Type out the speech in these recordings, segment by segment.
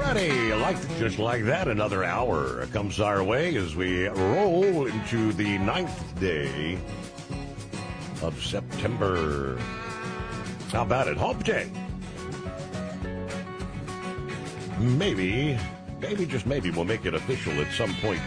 righty, just like that, another hour comes our way as we roll into the 9th day of September. How about it? Hump Day. Maybe, just maybe, we'll make it official at some point.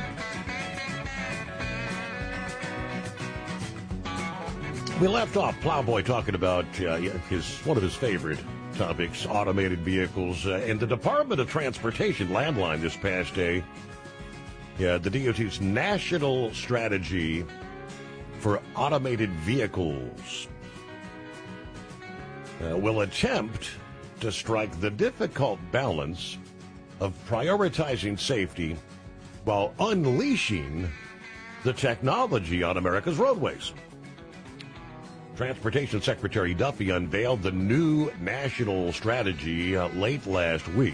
We left off Plowboy talking about one of his favorite topics, automated vehicles, and the Department of Transportation landline this past day. The DOT's national strategy for automated vehicles will attempt to strike the difficult balance of prioritizing safety while unleashing the technology on America's roadways. Transportation Secretary Duffy unveiled the new national strategy late last week.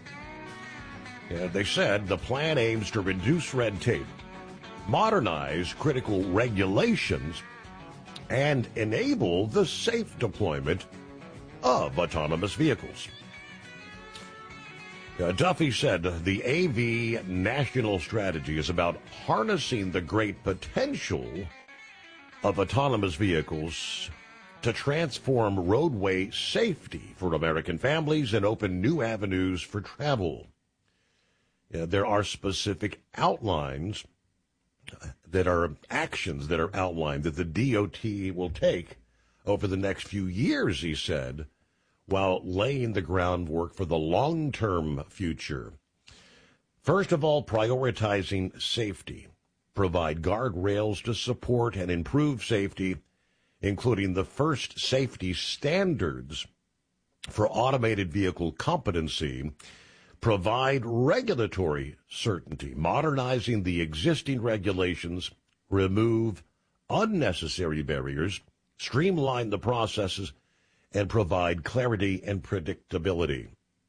They said the plan aims to reduce red tape, modernize critical regulations, and enable the safe deployment of autonomous vehicles. Duffy said the AV national strategy is about harnessing the great potential of autonomous vehicles to transform roadway safety for American families and open new avenues for travel. There are specific outlines that are actions that are outlined that the DOT will take over the next few years, he said, while laying the groundwork for the long-term future. First of all, prioritizing safety. Provide guardrails to support and improve safety, including the first safety standards for automated vehicle competency, provide regulatory certainty, modernizing the existing regulations, remove unnecessary barriers, streamline the processes, and provide clarity and predictability.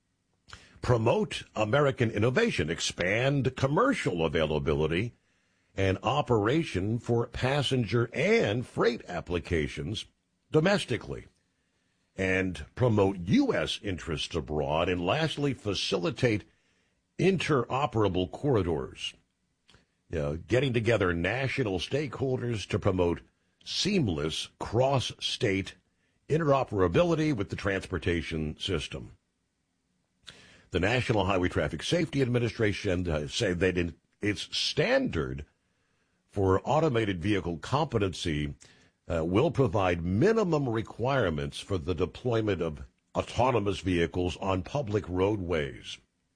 Promote American innovation, expand commercial availability and operation for passenger and freight applications domestically, and promote U.S. interests abroad, and lastly, facilitate interoperable corridors, getting together national stakeholders to promote seamless cross-state interoperability with the transportation system. The National Highway Traffic Safety Administration say that its standard for automated vehicle competency will provide minimum requirements for the deployment of autonomous vehicles on public roadways.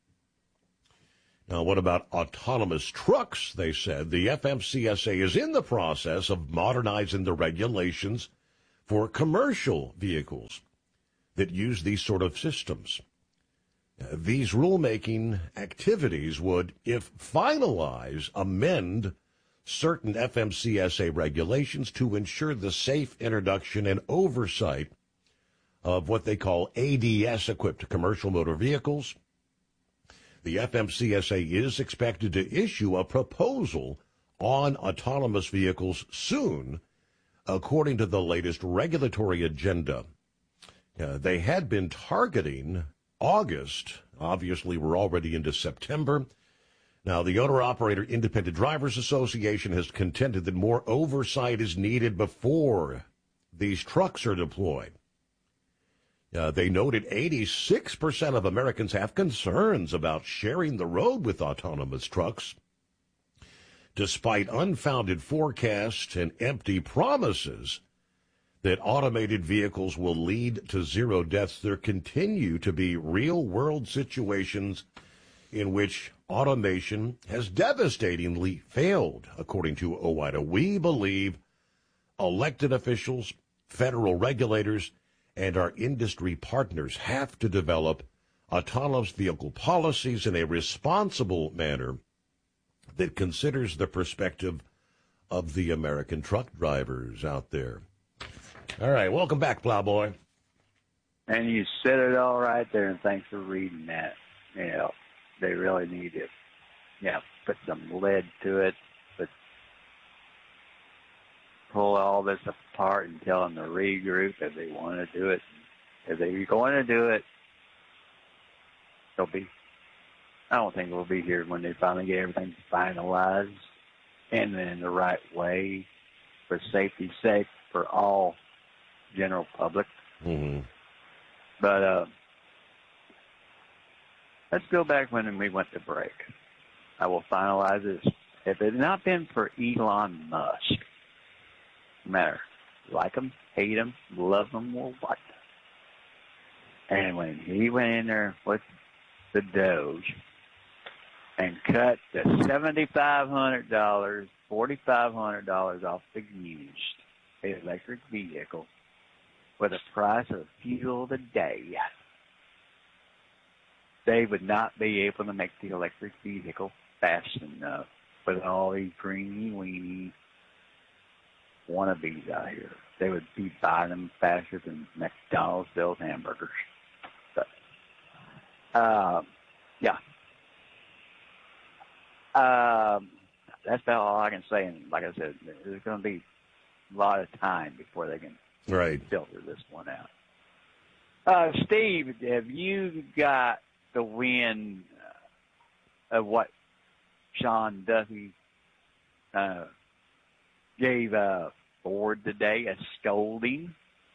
Now, what about autonomous trucks? They said the FMCSA is in the process of modernizing the regulations for commercial vehicles that use these sort of systems. These rulemaking activities would, if finalized, amend certain FMCSA regulations to ensure the safe introduction and oversight of what they call ADS-equipped commercial motor vehicles. The FMCSA is expected to issue a proposal on autonomous vehicles soon, according to the latest regulatory agenda. They had been targeting August. Obviously, we're already into September. Now, the Owner-Operator Independent Drivers Association has contended that more oversight is needed before these trucks are deployed. They noted 86% of Americans have concerns about sharing the road with autonomous trucks. Despite unfounded forecasts and empty promises that automated vehicles will lead to zero deaths, there continue to be real-world situations in which automation has devastatingly failed, according to OOIDA. We believe elected officials, federal regulators, and our industry partners have to develop autonomous vehicle policies in a responsible manner that considers the perspective of the American truck drivers out there. All right, welcome back, Plowboy. And you said it all right there, and thanks for reading that. They really need it. Put some lead to it, but pull all this apart and tell them to regroup if they want to do it. If they're going to do it, they'll be I don't think we'll be here when they finally get everything finalized and in the right way for safety's sake for all general public. Mm-hmm. But let's go back when we went to break. I will finalize this. If it had not been for Elon Musk, no matter like him, hate him, love him, or what, and when he went in there with the Doge and cut the $7,500, $4,500 off the used electric vehicle with the price of fuel today, they would not be able to make the electric vehicle fast enough with all these greeny weeny wannabes out here. They would be buying them faster than McDonald's sells hamburgers. But, yeah. That's about all I can say. And like I said, there's going to be a lot of time before they can filter this one out. Steve, have you got the wind of what Sean Duffy gave Ford today, a scolding?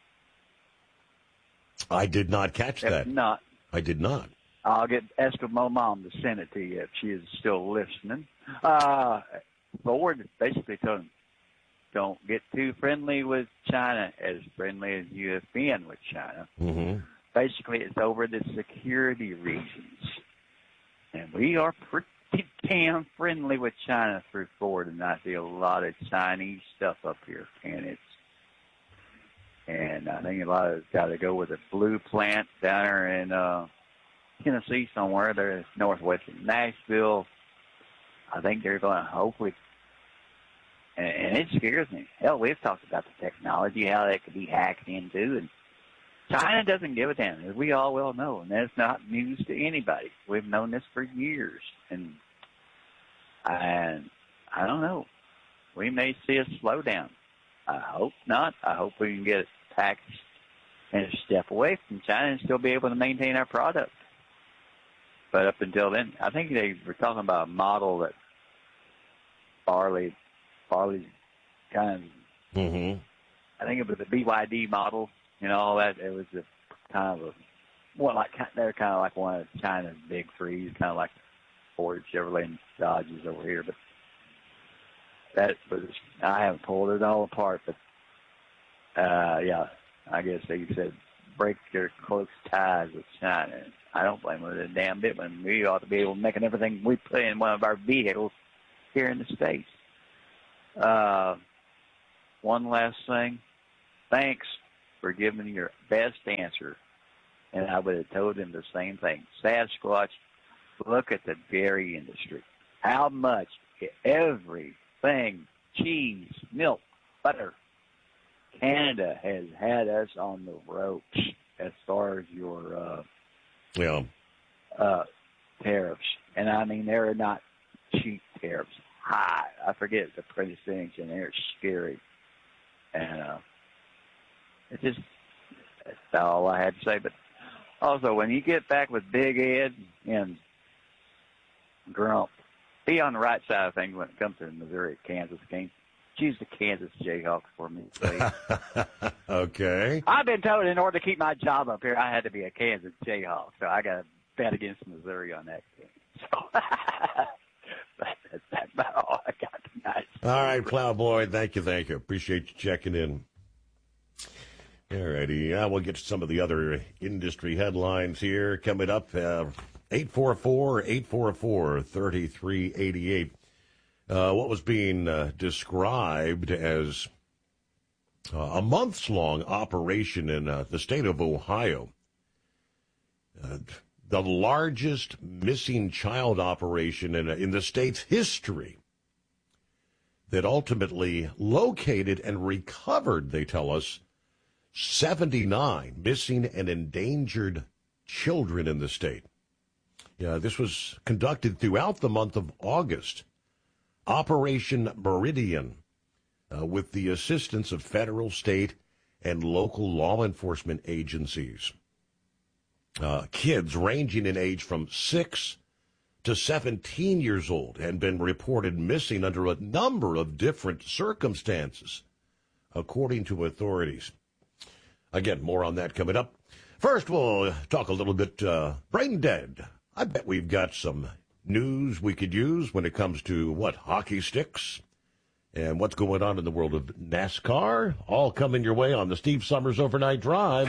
I did not catch that. If not, I did not. I'll get Eskimo Mom to send it to you if she is still listening. Ford basically told him, don't get too friendly with China, as friendly as you have been with China. Mm-hmm. Basically, it's over the security reasons. And we are pretty damn friendly with China through Ford, and I see a lot of Chinese stuff up here. And I think a lot of it's got to go with a blue plant down there in Tennessee somewhere. They're northwest of Nashville. I think they're going to hopefully, and it scares me. Hell, we've talked about the technology, how that could be hacked into, and China doesn't give a damn, as we all well know, and that's not news to anybody. We've known this for years, and I don't know. We may see a slowdown. I hope not. I hope we can get it packaged and step away from China and still be able to maintain our product. But up until then, I think they were talking about a model that Farley's kind of, mm-hmm. I think it was a BYD model, all that. It was a kind of they're kind of like one of China's big threes, kind of like Ford, Chevrolet, and Dodges over here. But that was, I haven't pulled it all apart, but yeah, I guess they said break your close ties with China. I don't blame them a damn bit when we ought to be able to make everything we put in one of our vehicles here in the States. One last thing. Thanks for giving me your best answer. And I would have told him the same thing. Sasquatch, look at the dairy industry. How much everything, cheese, milk, butter, Canada has had us on the ropes as far as your tariffs. And I mean, they're not cheap tariffs. High. I forget the percentage, and they're scary. And that's all I had to say. But also, when you get back with Big Ed and Grump, be on the right side of things when it comes to the Missouri-Kansas game. Choose the Kansas Jayhawks for me, please. Okay. I've been told in order to keep my job up here, I had to be a Kansas Jayhawk, so I got to bet against Missouri on that game. So that's about all I got tonight. All right, Plowboy, thank you. Appreciate you checking in. All righty, we'll get to some of the other industry headlines here coming up. 844-844-3388. What was being described as a months-long operation in the state of Ohio. The largest missing child operation in the state's history that ultimately located and recovered, they tell us, 79 missing and endangered children in the state. This was conducted throughout the month of August. Operation Meridian, with the assistance of federal, state, and local law enforcement agencies. Kids ranging in age from 6 to 17 years old and been reported missing under a number of different circumstances, according to authorities. Again, more on that coming up. First, we'll talk a little bit brain dead. I bet we've got some news we could use when it comes to, hockey sticks and what's going on in the world of NASCAR. All coming your way on the Steve Summers Overnight Drive.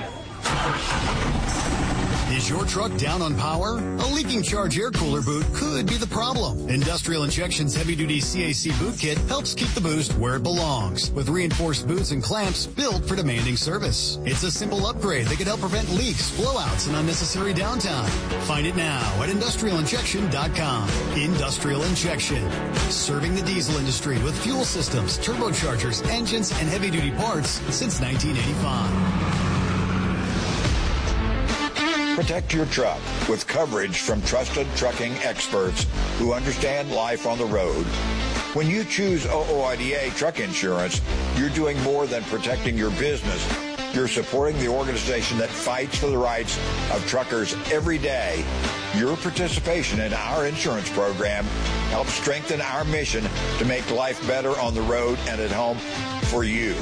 Is your truck down on power? A leaking Charge air cooler boot could be the problem. Industrial Injection's heavy-duty CAC boot kit helps keep the boost where it belongs, with reinforced boots and clamps built for demanding service. It's a simple upgrade that can help prevent leaks, blowouts, and unnecessary downtime. Find it now at industrialinjection.com. Industrial Injection, serving the diesel industry with fuel systems, turbochargers, engines, and heavy-duty parts since 1985. Protect your truck with coverage from trusted trucking experts who understand life on the road. When you choose OOIDA truck insurance, you're doing more than protecting your business. You're supporting the organization that fights for the rights of truckers every day. Your participation in our insurance program helps strengthen our mission to make life better on the road and at home for you.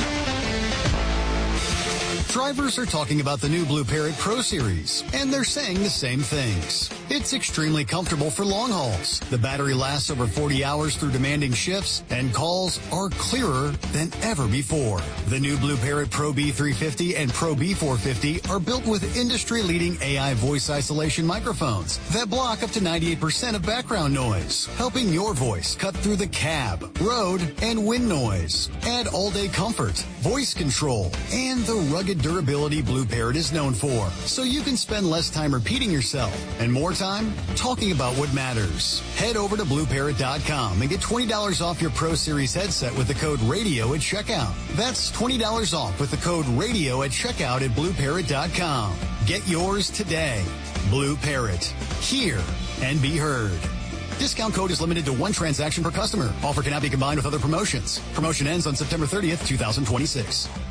Drivers are talking about the new Blue Parrot Pro Series, and they're saying the same things. It's extremely comfortable for long hauls. The battery lasts over 40 hours through demanding shifts, and calls are clearer than ever before. The new Blue Parrot Pro B350 and Pro B450 are built with industry-leading AI voice isolation microphones that block up to 98% of background noise, helping your voice cut through the cab, road, and wind noise. Add all-day comfort, voice control, and the rugged durability Blue Parrot is known for, so you can spend less time repeating yourself and more time talking about what matters. Head over to BlueParrot.com and get $20 off your Pro Series headset with the code RADIO at checkout. That's $20 off with the code RADIO at checkout at BlueParrot.com. Get yours today. Blue Parrot. Hear and be heard. Discount code is limited to one transaction per customer. Offer cannot be combined with other promotions. Promotion ends on September 30th, 2026.